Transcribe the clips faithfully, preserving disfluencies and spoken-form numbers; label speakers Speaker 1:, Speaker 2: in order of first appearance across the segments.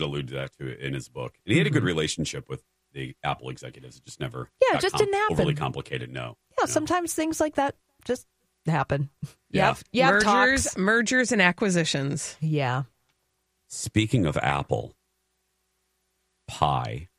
Speaker 1: alluded to that too in his book. And he had a good relationship with the Apple executives. It just never
Speaker 2: Yeah,
Speaker 1: got
Speaker 2: it just
Speaker 1: com-
Speaker 2: didn't happen.
Speaker 1: overly complicated. No.
Speaker 2: Yeah,
Speaker 1: no.
Speaker 2: sometimes things like that just happen.
Speaker 1: Yeah.
Speaker 2: Yeah,
Speaker 3: mergers,
Speaker 2: talks.
Speaker 3: mergers and acquisitions.
Speaker 2: Yeah.
Speaker 1: Speaking of Apple, pie.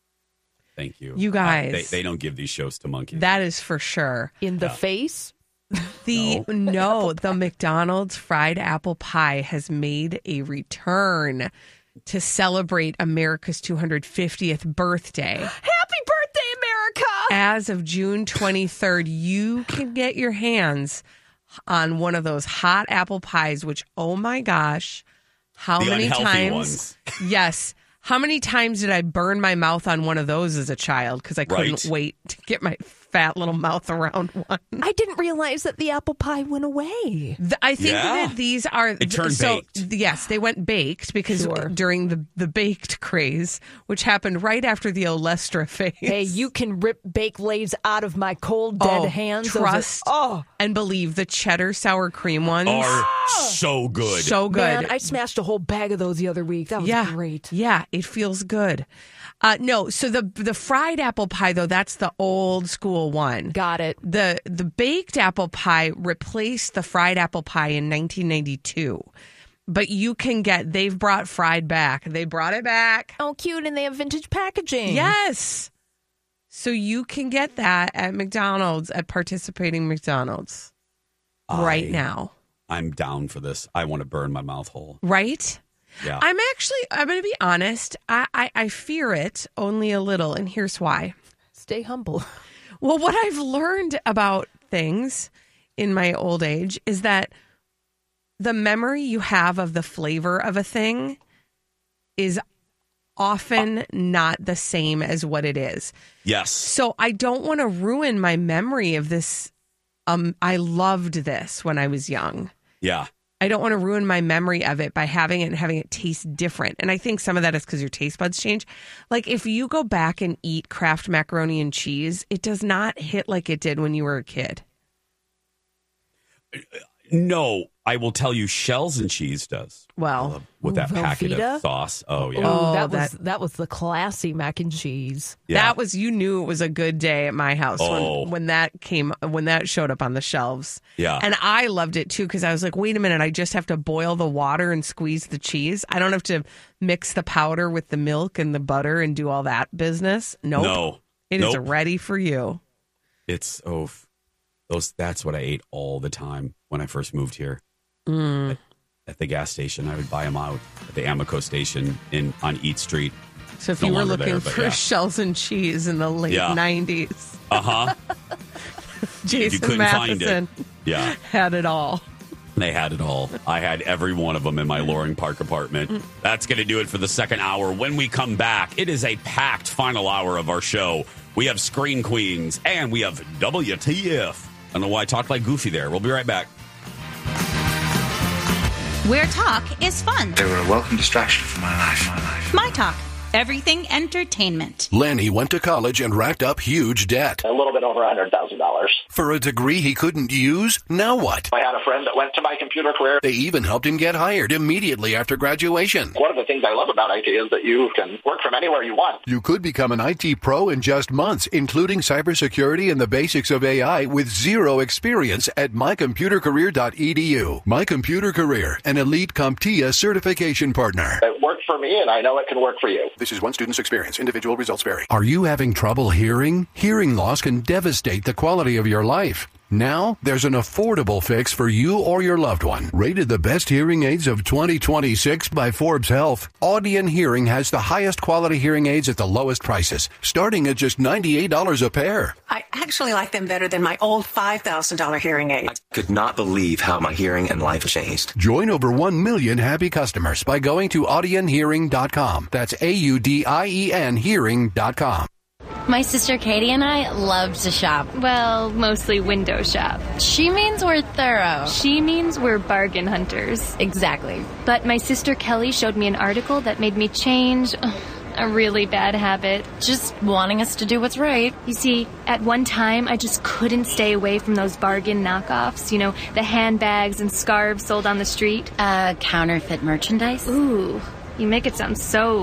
Speaker 1: Thank you.
Speaker 3: You guys.
Speaker 1: Uh, they, they don't give these shows to monkeys.
Speaker 3: That is for sure.
Speaker 2: In the
Speaker 1: Yeah.
Speaker 2: face.
Speaker 3: The no, no the McDonald's fried apple pie has made a return to celebrate America's two hundred fiftieth birthday.
Speaker 2: Happy birthday, America!
Speaker 3: As of June twenty-third, you can get your hands on one of those hot apple pies, which, oh my gosh, how
Speaker 1: The
Speaker 3: many
Speaker 1: unhealthy
Speaker 3: times?
Speaker 1: ones.
Speaker 3: Yes. How many times did I burn my mouth on one of those as a child because I couldn't
Speaker 1: Right.
Speaker 3: wait to get my fat little mouth around one?
Speaker 2: I didn't realize that the apple pie went away.
Speaker 3: Th- I think
Speaker 1: Yeah.
Speaker 3: that these are
Speaker 1: It turned
Speaker 3: so,
Speaker 1: baked.
Speaker 3: Yes, they went baked because
Speaker 2: Sure.
Speaker 3: during the, the baked craze, which happened right after the Olestra phase.
Speaker 2: Hey, you can rip baked lays out of my cold, dead
Speaker 3: Oh,
Speaker 2: hands. Those are-
Speaker 3: Trust
Speaker 2: oh,
Speaker 3: and believe the cheddar sour cream ones
Speaker 1: Are so good.
Speaker 3: so good.
Speaker 2: man, I smashed a whole bag of those the other week. That was
Speaker 3: yeah,
Speaker 2: great.
Speaker 3: Yeah, it feels good. Uh, no, so the the fried apple pie though, that's the old school one.
Speaker 2: Got it.
Speaker 3: The the baked apple pie replaced the fried apple pie in nineteen ninety-two. But you can get, they've brought fried back. They brought it back.
Speaker 2: Oh, cute, and they have vintage packaging.
Speaker 3: Yes. So you can get that at McDonald's, at participating McDonald's right
Speaker 1: I-
Speaker 3: now.
Speaker 1: I'm down for this. I want to burn my mouth whole.
Speaker 3: Right?
Speaker 1: Yeah.
Speaker 3: I'm actually, I'm going to be honest. I, I, I fear it only a little. And here's why.
Speaker 2: Stay humble.
Speaker 3: Well, what I've learned about things in my old age is that the memory you have of the flavor of a thing is often not the same as what it is.
Speaker 1: yes.
Speaker 3: So I don't want to ruin my memory of this. Um, I loved this when I was young.
Speaker 1: Yeah.
Speaker 3: I don't want to ruin my memory of it by having it and having it taste different. And I think some of that is because your taste buds change. Like if you go back and eat Kraft macaroni and cheese, it does not hit like it did when you were a kid.
Speaker 1: No, I will tell you, shells and cheese does.
Speaker 3: Well,
Speaker 1: With that
Speaker 2: Ooh,
Speaker 1: packet
Speaker 2: Velveeta?
Speaker 1: of sauce. Oh, yeah.
Speaker 2: Oh,
Speaker 3: Oh,
Speaker 2: that,
Speaker 3: that-
Speaker 2: was that was the classy mac and cheese.
Speaker 1: yeah.
Speaker 3: that was, you knew it was a good day at my house
Speaker 1: Oh.
Speaker 3: when, when that came, when that showed up on the shelves.
Speaker 1: Yeah.
Speaker 3: And I loved it too because I was like, wait a minute, I just have to boil the water and squeeze the cheese. I don't have to mix the powder with the milk and the butter and do all that business. Nope.
Speaker 1: No.
Speaker 3: It is
Speaker 1: Nope.
Speaker 3: ready for you.
Speaker 1: It's, oh, f- those. that's what I ate all the time when I first moved here.
Speaker 3: Mm.
Speaker 1: At, at the gas station, I would buy them out at the Amico station in on Eat Street.
Speaker 3: So if
Speaker 1: No
Speaker 3: you were
Speaker 1: longer
Speaker 3: looking
Speaker 1: there, but
Speaker 3: for
Speaker 1: yeah.
Speaker 3: shells and cheese in the late
Speaker 1: Yeah.
Speaker 3: nineties,
Speaker 1: Uh-huh.
Speaker 3: Jason
Speaker 1: couldn't find it.
Speaker 3: Matheson
Speaker 1: Yeah.
Speaker 3: had it all.
Speaker 1: They had it all. I had every one of them in my Loring Park apartment. That's going to do it for the second hour. When we come back, it is a packed final hour of our show. We have Screen Queens and we have W T F. I don't know why I talked like Goofy there. We'll be right back.
Speaker 4: Where talk is fun.
Speaker 5: They were a welcome distraction from my life. My life.
Speaker 4: My Talk. Everything entertainment.
Speaker 6: Lenny went to college and racked up huge debt.
Speaker 7: A little bit over one hundred thousand dollars.
Speaker 6: For a degree he couldn't use, now what?
Speaker 7: I had a friend that went to my computer career.
Speaker 6: They even helped him get hired immediately after graduation.
Speaker 7: One of the things I love about I T is that you can work from anywhere you want.
Speaker 6: You could become an I T pro in just months, including cybersecurity and the basics of A I with zero experience at my computer career dot e d u. My Computer Career, an elite CompTIA certification partner.
Speaker 7: It worked for me, and I know it can work for you.
Speaker 6: This is one student's experience. Individual results vary. Are you having trouble hearing? Hearing loss can devastate the quality of your life. Now, there's an affordable fix for you or your loved one. Rated the best hearing aids of twenty twenty-six by Forbes Health, Audion Hearing has the highest quality hearing aids at the lowest prices, starting at just ninety-eight dollars a pair.
Speaker 8: I actually like them better than my old five thousand dollars hearing aid.
Speaker 9: I could not believe how my hearing and life changed.
Speaker 6: Join over one million happy customers by going to audion hearing dot com. That's A U D I E N hearing dot com.
Speaker 10: My sister Katie and I love to shop. Well, mostly window shop. She means we're thorough. She means we're bargain hunters. Exactly. But my sister Kelly showed me an article that made me change a really bad habit. Just wanting us to do what's right. You see, at one time, I just couldn't stay away from those bargain knockoffs. You know, the handbags and scarves sold on the street. Uh, counterfeit merchandise? Ooh. You make it sound so